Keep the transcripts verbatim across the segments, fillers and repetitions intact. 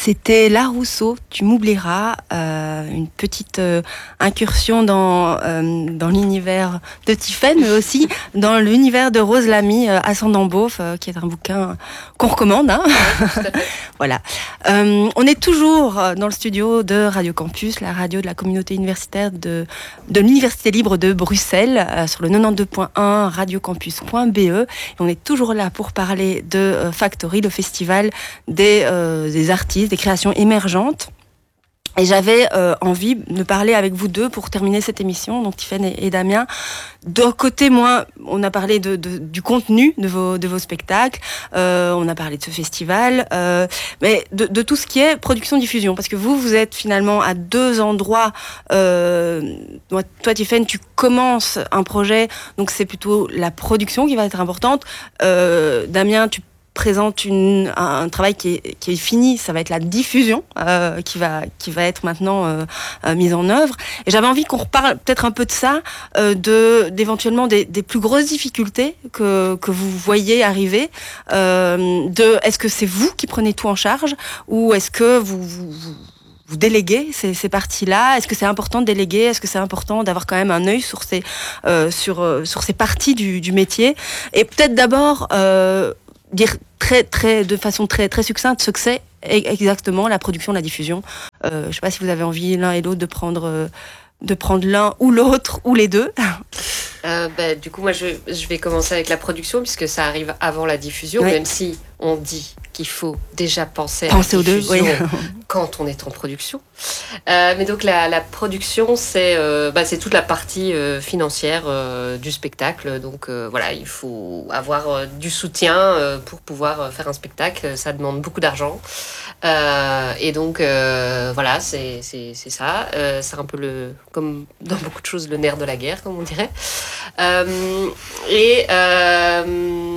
C'était La Rousseau, tu m'oublieras, euh, une petite euh, incursion dans, euh, dans l'univers de Tiphaine, mais aussi dans l'univers de Rose Lamy, euh, Ascendant Beauf, euh, qui est un bouquin qu'on recommande. Hein. Ouais, tout à fait. Voilà. Euh, on est toujours dans le studio de Radio Campus, la radio de la communauté universitaire de, de l'Université libre de Bruxelles, euh, sur le quatre-vingt-douze point un radiocampus point b e. Et on est toujours là pour parler de euh, Factory, le festival des, euh, des artistes, des créations émergentes. Et j'avais euh, envie de parler avec vous deux pour terminer cette émission, donc Tiphaine et, et Damien. D'un côté, moi, on a parlé de, de, du contenu de vos, de vos spectacles, euh, on a parlé de ce festival, euh, mais de, de tout ce qui est production-diffusion, parce que vous, vous êtes finalement à deux endroits. Euh, toi, Tiphaine, tu commences un projet, donc c'est plutôt la production qui va être importante. Euh, Damien, tu présente une, un, un travail qui est, qui est fini, ça va être la diffusion euh, qui, va, qui va être maintenant euh, euh, mise en œuvre. Et j'avais envie qu'on reparle peut-être un peu de ça, euh, de, d'éventuellement des, des plus grosses difficultés que, que vous voyez arriver. Euh, de, est-ce que c'est vous qui prenez tout en charge ou est-ce que vous... vous, vous vous déléguez ces, ces parties-là? Est-ce que c'est important de déléguer? Est-ce que c'est important d'avoir quand même un œil sur ces, euh, sur, euh, sur ces parties du, du métier? Et peut-être d'abord euh, dire très, très, de façon très, très succincte ce que c'est exactement la production, la diffusion. Euh, je ne sais pas si vous avez envie l'un et l'autre de prendre, euh, de prendre l'un ou l'autre ou les deux. Euh, bah, du coup, moi, je, je vais commencer avec la production puisque ça arrive avant la diffusion, oui. Même si on dit qu'il faut déjà penser, penser à la diffusion aux deux, oui. Quand on est en production. Euh, mais donc la, la production, c'est, euh, bah, c'est toute la partie euh, financière euh, du spectacle. Donc euh, voilà, il faut avoir euh, du soutien euh, pour pouvoir euh, faire un spectacle. Ça demande beaucoup d'argent. Euh, et donc euh, voilà, c'est, c'est, c'est ça. Euh, c'est un peu le, comme dans beaucoup de choses, le nerf de la guerre, comme on dirait. Euh, et euh,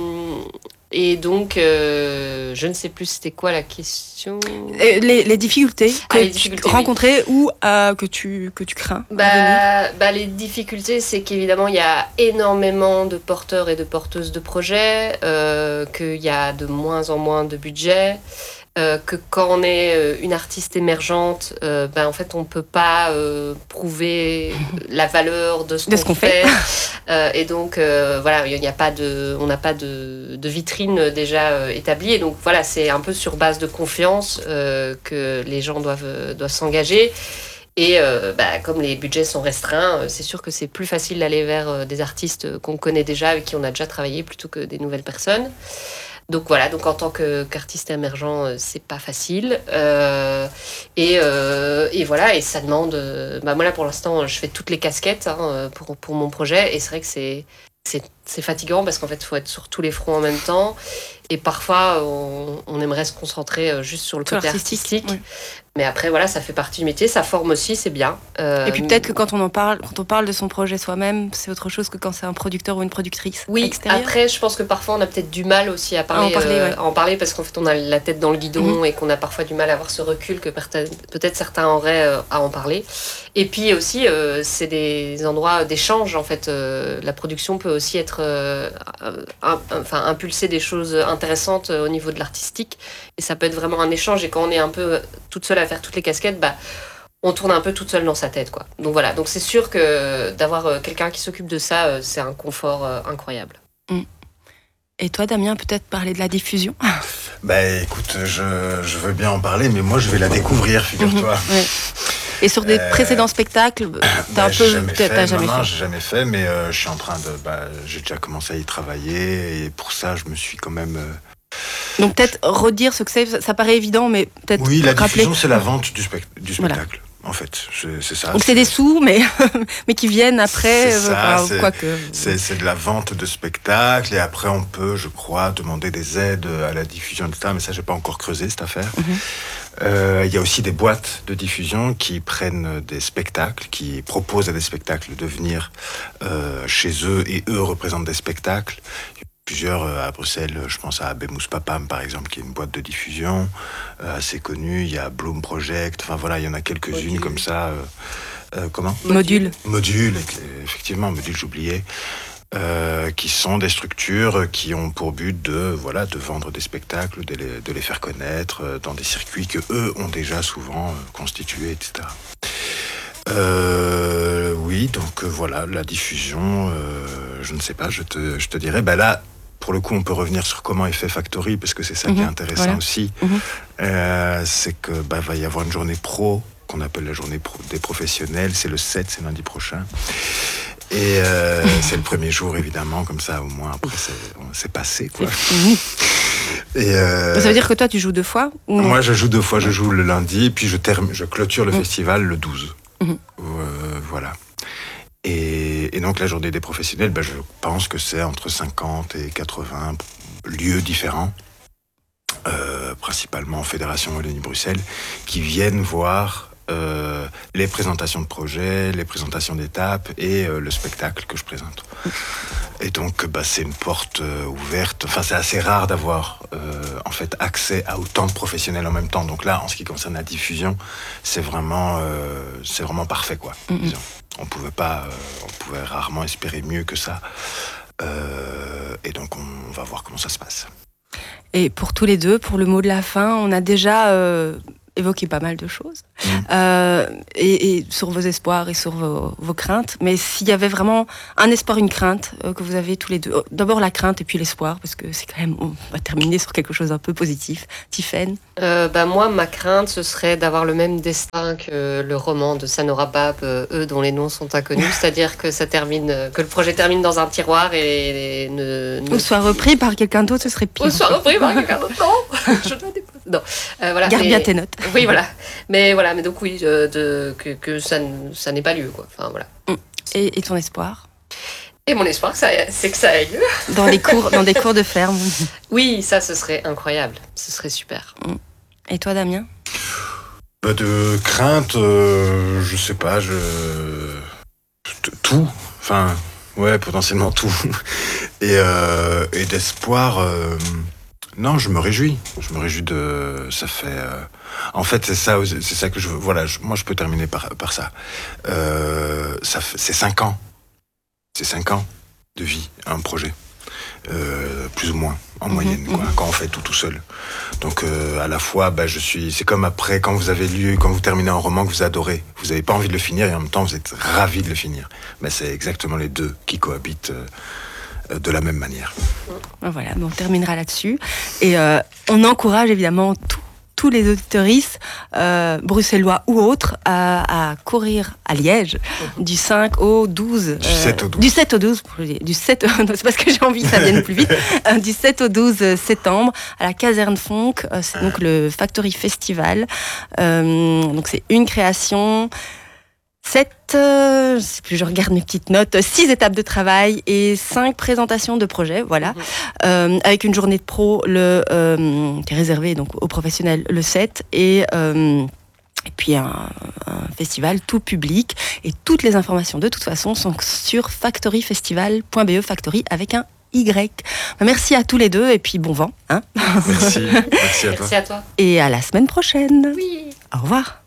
Et donc, euh, je ne sais plus c'était quoi la question. Les, les difficultés que ah, les difficultés, tu rencontrées oui. ou euh, que, tu, que tu crains bah, bah, les difficultés, c'est qu'évidemment, il y a énormément de porteurs et de porteuses de projets, euh, qu'il y a de moins en moins de budget. Euh, que quand on est euh, une artiste émergente, euh, ben, en fait, on ne peut pas euh, prouver la valeur de ce, de qu'on, ce qu'on fait. fait. Euh, et donc, euh, voilà, il y a pas de, on n'a pas de, de vitrine déjà euh, établie. Et donc, voilà, c'est un peu sur base de confiance euh, que les gens doivent, doivent s'engager. Et euh, bah, comme les budgets sont restreints, c'est sûr que c'est plus facile d'aller vers euh, des artistes qu'on connaît déjà, avec qui on a déjà travaillé, plutôt que des nouvelles personnes. Donc voilà, donc en tant que, qu'artiste émergent, c'est pas facile. Euh, et, euh, et voilà, et ça demande... Bah moi là, pour l'instant, je fais toutes les casquettes hein, pour, pour mon projet. Et c'est vrai que c'est, c'est, c'est fatigant parce qu'en fait, il faut être sur tous les fronts en même temps. Et parfois, on, on aimerait se concentrer juste sur le côté artistique. artistique. Oui. Mais après, voilà, ça fait partie du métier, ça forme aussi, c'est bien. Euh, et puis peut-être que quand on en parle, quand on parle de son projet soi-même, c'est autre chose que quand c'est un producteur ou une productrice oui, extérieure. Après, je pense que parfois on a peut-être du mal aussi à parler, à en parler, euh, ouais. à en parler parce qu'en fait on a la tête dans le guidon mmh. et qu'on a parfois du mal à avoir ce recul que peut-être certains auraient euh, à en parler. Et puis aussi, euh, c'est des endroits d'échange en fait. Euh, la production peut aussi être, euh, un, enfin, impulser des choses intéressantes au niveau de l'artistique et ça peut être vraiment un échange. Et quand on est un peu toute seule à faire toutes les casquettes, bah on tourne un peu toute seule dans sa tête, quoi. Donc voilà, donc c'est sûr que d'avoir quelqu'un qui s'occupe de ça, c'est un confort incroyable. Mmh. Et toi, Damien, peut-être parler de la diffusion? Bah écoute, je, je veux bien en parler, mais moi je vais la découvrir, figure-toi. Mmh, ouais. Et sur des euh, précédents spectacles, t'as bah, un peu, jamais t'as, fait, t'as jamais non, fait. Non, j'ai jamais fait, mais euh, je suis en train de, bah, j'ai déjà commencé à y travailler, et pour ça, je me suis quand même. Euh, Donc peut-être redire ce que c'est, ça paraît évident, mais peut-être oui, la rappeler. diffusion, c'est la vente du, spect- du spectacle. Voilà. En fait, c'est, c'est ça. Donc c'est, c'est des sous, mais mais qui viennent après. C'est ça. Euh, c'est, quoi que... c'est, c'est de la vente de spectacle et après on peut, je crois, demander des aides à la diffusion, et cetera. Mais ça, j'ai pas encore creusé cette affaire. Il mm-hmm. euh, y a aussi des boîtes de diffusion qui prennent des spectacles, qui proposent à des spectacles de venir euh, chez eux et eux représentent des spectacles. Plusieurs euh, à Bruxelles, je pense à Abemous Papam par exemple, qui est une boîte de diffusion euh, assez connue. Il y a Bloom Project, enfin voilà, il y en a quelques-unes Module. Comme ça. Euh, euh, comment Module. Module, effectivement, Module, j'oubliais. euh, qui sont des structures qui ont pour but de, voilà, de vendre des spectacles, de les, de les faire connaître euh, dans des circuits que eux ont déjà souvent euh, constitués, et cetera. Euh, oui, donc euh, voilà, la diffusion, euh, je ne sais pas, je te, je te dirais, bah là, pour le coup, on peut revenir sur comment est fait Factory, parce que c'est ça mmh, qui est intéressant voilà. aussi. Mmh. Euh, c'est que bah, va y avoir une journée pro, qu'on appelle la journée pro des professionnels. C'est le sept, c'est lundi prochain. Et euh, c'est le premier jour, évidemment, comme ça, au moins, après, c'est, c'est passé, quoi. Et euh, ça veut dire que toi, tu joues deux fois ou... Moi, je joue deux fois. Je joue le lundi, et puis je, termine, je clôture le mmh. festival le douze. Mmh. Euh, voilà. Et, et donc la journée des professionnels, ben, je pense que c'est entre cinquante et quatre-vingts lieux différents, euh, principalement Fédération Wallonie-Bruxelles, qui viennent voir euh, les présentations de projets, les présentations d'étapes et euh, le spectacle que je présente. Et donc bah, c'est une porte euh, ouverte, enfin c'est assez rare d'avoir euh, en fait accès à autant de professionnels en même temps. Donc là, en ce qui concerne la diffusion, c'est vraiment, euh, c'est vraiment parfait, quoi, mm-hmm. disons. On pouvait pas, euh, on pouvait rarement espérer mieux que ça. Euh, et donc, on, on va voir comment ça se passe. Et pour tous les deux, pour le mot de la fin, on a déjà euh, évoqué pas mal de choses. Mmh. Euh, et, et sur vos espoirs et sur vos, vos craintes. Mais s'il y avait vraiment un espoir, une crainte euh, que vous avez tous les deux. D'abord la crainte et puis l'espoir, parce que c'est quand même, on va terminer sur quelque chose d'un peu positif. Tiffaine euh, bah moi, ma crainte, ce serait d'avoir le même destin que le roman de Sanora Bab, euh, eux dont les noms sont inconnus. C'est-à-dire que ça termine, que le projet termine dans un tiroir et, et ne, ne... Ou soit repris par quelqu'un d'autre, ce serait pire. Ou soit repris par quelqu'un d'autre, non. Je dois déposer. Non. Euh, voilà, Garde mais... bien tes notes. Oui, voilà. Mais voilà, mais donc oui, euh, de, que, que ça, ça n'ait pas lieu, quoi. Enfin, voilà. Et, et ton espoir? Et mon espoir, ça, c'est que ça ait lieu. Dans, les cours, dans des cours de ferme. Oui, ça, ce serait incroyable. Ce serait super. Et toi, Damien? Bah de crainte, euh, je sais pas, je... Tout. Enfin, ouais, potentiellement tout. Et, euh, et d'espoir... Euh... Non, je me réjouis. Je me réjouis de... Ça fait... Euh... En fait, c'est ça, c'est ça que je veux... Voilà, je... moi, je peux terminer par, par ça. Euh... ça fait... C'est cinq ans. C'est cinq ans de vie, un projet. Euh, plus ou moins, en mmh, moyenne, quoi, mmh. quand on fait tout tout seul. Donc, euh, à la fois, bah, je suis... C'est comme après, quand vous avez lu, quand vous terminez un roman que vous adorez. Vous n'avez pas envie de le finir et en même temps, vous êtes ravi de le finir. Mais c'est exactement les deux qui cohabitent... Euh... de la même manière. Voilà, on terminera là-dessus. Et euh, on encourage évidemment tout, tous les auditeuristes, euh, bruxellois ou autres, à, à courir à Liège mmh. du cinq au douze. Du euh, sept au douze. Du sept au douze. Du sept, non, c'est parce que j'ai envie que ça vienne plus vite. Euh, du sept au douze septembre, à la caserne Fonck. Euh, c'est donc le Factory Festival. Euh, donc c'est une création... Sept, euh, je sais plus, je regarde mes petites notes, six étapes de travail et cinq présentations de projets, voilà, mmh. euh, avec une journée de pro le, euh, qui est réservée donc aux professionnels le sept et, euh, et puis un, un festival tout public et toutes les informations de toute façon sont sur factory festival point b e, Factory avec un Y. Merci à tous les deux et puis bon vent. Hein. Merci, merci à toi. Merci à toi. Et à la semaine prochaine. Oui. Au revoir.